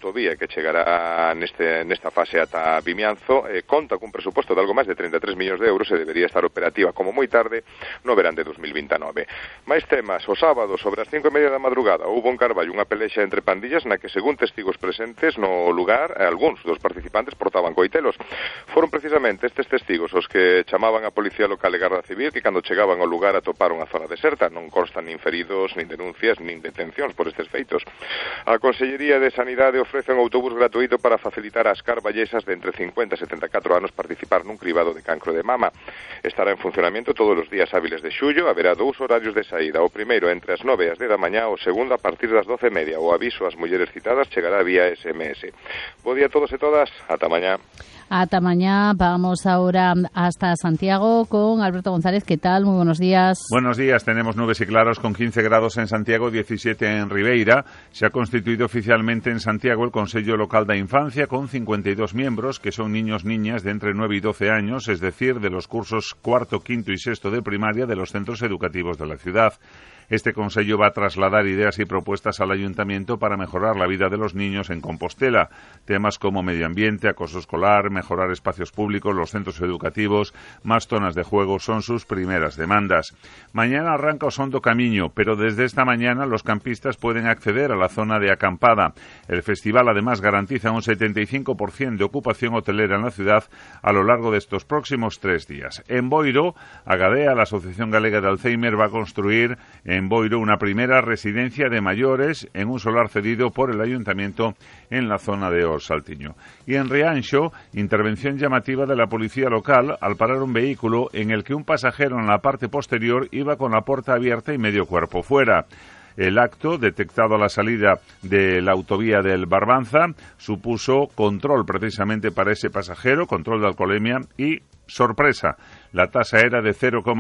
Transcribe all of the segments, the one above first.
autovía que chegará nesta fase ata Vimianzo, conta cun presuposto de algo máis de 33 millóns de euros e debería estar operativa como moi tarde no verán de 2029. Mais temas, o sábado, sobre as 5:30 da madrugada, houbo en Carballo unha pelexa entre pandillas na que, según testigos presentes no lugar, algúns dos participantes portaban coitelos. Foron precisamente estes testigos os que chamaban a Policía Local e Garda Civil, que cando chegaban ao lugar atoparon a zona deserta. Non constan nin feridos, nin denuncias, nin detencións por estes feitos. A Consellería de Sanidade ofrece un autobús gratuito para facilitar ás carballesas de entre 50 e 74 anos participar nun cribado de cancro de mama. Estará en funcionamento todos os días hábiles de xullo. Haberá 2 horarios de saída. O primeiro entre as 9 e as 10 da mañá, o segundo a partir das 12:30. O aviso ás mulleres citadas chegará vía SMS. Bo día a todos e todas. Ata mañá. Hasta mañana. Vamos ahora hasta Santiago con Alberto González. ¿Qué tal? Muy buenos días. Buenos días. Tenemos nubes y claros con 15 grados en Santiago, 17 en Ribeira. Se ha constituido oficialmente en Santiago el Consello Local de Infancia con 52 miembros que son niños/niñas de entre 9 y 12 años, es decir, de los cursos cuarto, quinto y sexto de primaria de los centros educativos de la ciudad. Este Consello va a trasladar ideas y propuestas al Ayuntamiento para mejorar la vida de los niños en Compostela. Temas como medio ambiente, acoso escolar, mejorar espacios públicos, los centros educativos, más zonas de juego son sus primeras demandas. Mañana arranca Osondo Camiño, pero desde esta mañana los campistas pueden acceder a la zona de acampada. El festival además garantiza un 75% de ocupación hotelera en la ciudad a lo largo de estos próximos 3 días. En Boiro, Agadea, la Asociación Galega de Alzheimer, va a construir en Boiro una primera residencia de mayores en un solar cedido por el Ayuntamiento en la zona de Orsaltiño. Y en Rianxo, intervención llamativa de la policía local al parar un vehículo en el que un pasajero en la parte posterior iba con la puerta abierta y medio cuerpo fuera. El acto, detectado a la salida de la autovía del Barbanza, supuso control precisamente para ese pasajero, control de alcoholemia y sorpresa. La tasa era de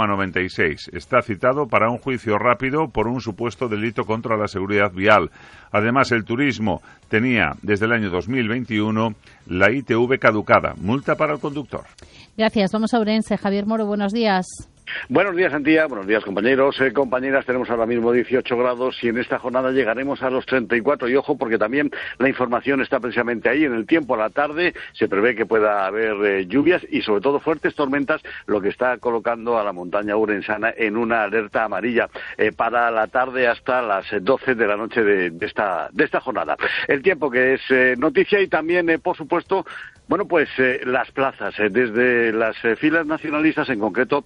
0,96. Está citado para un juicio rápido por un supuesto delito contra la seguridad vial. Además, el turismo tenía desde el año 2021 la ITV caducada. Multa para el conductor. Gracias. Vamos a Ourense. Javier Moro, buenos días. Buenos días, Antía. Buenos días, compañeros, compañeras. Tenemos ahora mismo 18 grados y en esta jornada llegaremos a los 34. Y ojo, porque también la información está precisamente ahí. En el tiempo, a la tarde, se prevé que pueda haber lluvias y, sobre todo, fuertes tormentas, lo que está colocando a la montaña urensana en una alerta amarilla para la tarde hasta las 12 de la noche de esta jornada. El tiempo que es noticia y también, por supuesto, bueno, pues las plazas, desde las filas nacionalistas, en concreto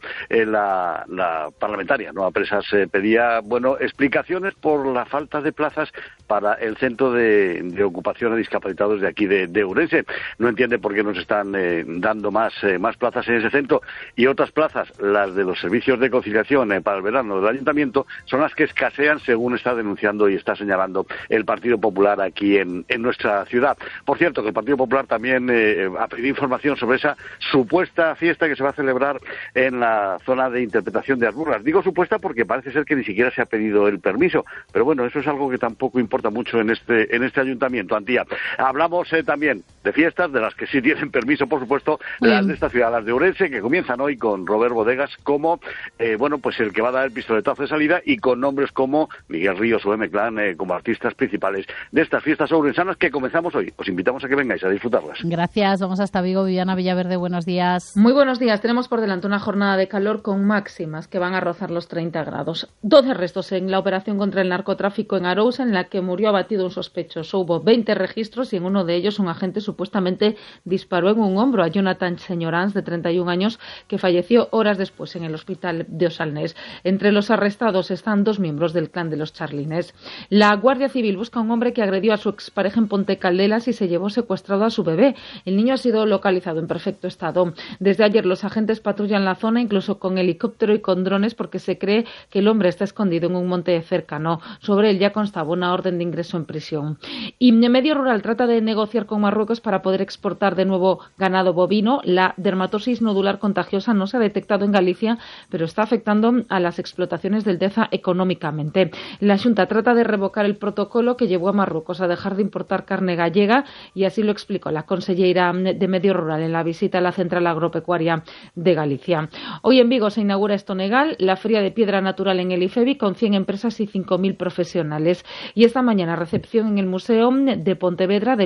la parlamentaria Nueva Presas pedía, bueno, explicaciones por la falta de plazas para el centro de ocupación a discapacitados de aquí de Ourense. No entiende por qué nos están dando más plazas en ese centro y otras plazas, las de los servicios de conciliación para el verano del Ayuntamiento, son las que escasean, según está denunciando y está señalando el Partido Popular aquí en nuestra ciudad. Por cierto, que el Partido Popular también ha pedido información sobre esa supuesta fiesta que se va a celebrar en la zona de interpretación de las burlas. Digo supuesta porque parece ser que ni siquiera se ha pedido el permiso, pero bueno, eso es algo que tampoco importa mucho en este ayuntamiento, Antía. Hablamos también de fiestas, de las que sí tienen permiso, por supuesto, las de esta ciudad, las de Ourense, que comienzan hoy con Robert Bodegas como, bueno, pues el que va a dar el pistoletazo de salida y con nombres como Miguel Ríos o M-Clan como artistas principales de estas fiestas ourensanas que comenzamos hoy. Os invitamos a que vengáis a disfrutarlas. Gracias. Vamos hasta Vigo. Viviana Villaverde, buenos días. Muy buenos días. Tenemos por delante una jornada de calor con máximas que van a rozar los 30 grados. 12 arrestos en la operación contra el narcotráfico en Arousa, en la que murió abatido un sospechoso. Hubo 20 registros y en uno de ellos un agente supuestamente disparó en un hombro a Jonathan Señorans, de 31 años, que falleció horas después en el hospital de Osalnés. Entre los arrestados están 2 miembros del clan de los Charlines. La Guardia Civil busca a un hombre que agredió a su expareja en Ponte Caldelas y se llevó secuestrado a su bebé. El niño ha sido localizado en perfecto estado. Desde ayer los agentes patrullan la zona, incluso con helicóptero y con drones, porque se cree que el hombre está escondido en un monte cercano. Sobre él ya constaba una orden de ingreso en prisión. Y Medio Rural trata de negociar con Marruecos para poder exportar de nuevo ganado bovino. La dermatosis nodular contagiosa no se ha detectado en Galicia, pero está afectando a las explotaciones del Deza económicamente. La Xunta trata de revocar el protocolo que llevó a Marruecos a dejar de importar carne gallega, y así lo explicó la conselleira de Medio Rural en la visita a la Central Agropecuaria de Galicia. Hoy en Vigo se inaugura Estonegal, la feria de piedra natural en el IFEBI, con 100 empresas y 5.000 profesionales. Y esta mañana recepción en el Museo de Pontevedra